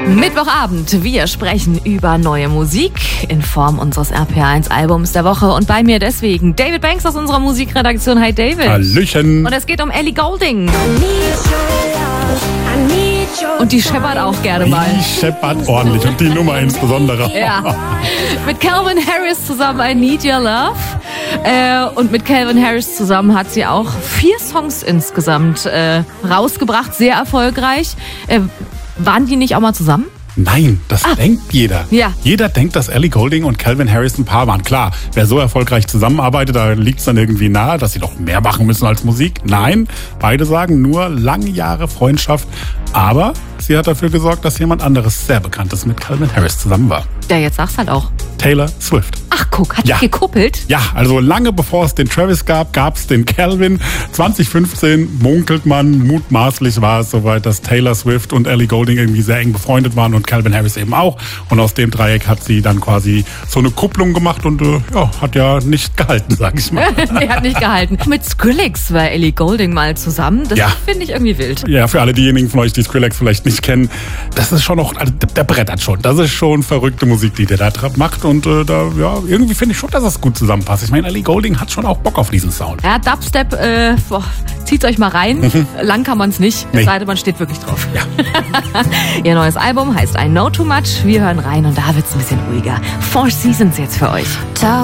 Mittwochabend, wir sprechen über neue Musik in Form unseres RPR1-Albums der Woche. Und bei mir deswegen David Banks aus unserer Musikredaktion. Hi David. Hallöchen. Und es geht um Ellie Goulding. Und die scheppert auch gerne mal. Die scheppert ordentlich und die Nummer insbesondere. Ja. Mit Calvin Harris zusammen I Need Your Love. Und mit Calvin Harris zusammen hat sie auch 4 Songs insgesamt rausgebracht, sehr erfolgreich. Waren die nicht auch mal zusammen? Nein, das denkt jeder. Ja. Jeder denkt, dass Ellie Goulding und Calvin Harris ein Paar waren. Klar, wer so erfolgreich zusammenarbeitet, da liegt es dann irgendwie nahe, dass sie doch mehr machen müssen als Musik. Nein, beide sagen nur lange Jahre Freundschaft. Aber sie hat dafür gesorgt, dass jemand anderes sehr Bekanntes mit Calvin Harris zusammen war. Ja, jetzt sag's halt auch. Taylor Swift. Ach guck, hat Ja. die gekuppelt? Ja, also lange bevor es den Travis gab, gab es den Calvin. 2015 munkelt man, mutmaßlich war es soweit, dass Taylor Swift und Ellie Goulding irgendwie sehr eng befreundet waren und Calvin Harris eben auch. Und aus dem Dreieck hat sie dann quasi so eine Kupplung gemacht und hat ja nicht gehalten, sag ich mal. Nee, hat nicht gehalten. Mit Skrillex war Ellie Goulding mal zusammen. Das Ja. finde ich irgendwie wild. Ja, für alle diejenigen von euch, die Skrillex vielleicht nicht kennen, das ist schon noch, also der brettert schon. Das ist schon verrückte Musik, die der da macht. Und irgendwie finde ich schon, dass das gut zusammenpasst. Ich meine, Ellie Goulding hat schon auch Bock auf diesen Sound. Ja, Dubstep, zieht's euch mal rein. Lang kann man's nicht, es Nee. sei denn, man steht wirklich drauf. Ja. Ihr neues Album heißt I Know Too Much. Wir hören rein und da wird's ein bisschen ruhiger. 4 Seasons jetzt für euch. Talk